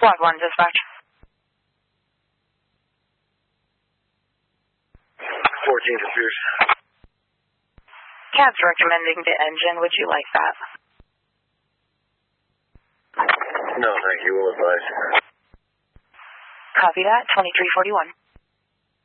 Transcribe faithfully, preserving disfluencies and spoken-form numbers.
Squad one, dispatch. fourteen to Pierce. Cab's recommending the engine. Would you like that? No, thank you. We'll advise. Copy that. twenty-three forty-one.